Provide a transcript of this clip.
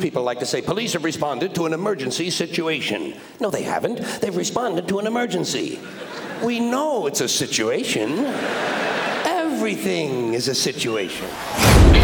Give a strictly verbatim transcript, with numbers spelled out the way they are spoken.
people like to say, police have responded to an emergency situation. No, they haven't. They've responded to an emergency. We know it's a situation. Everything is a situation.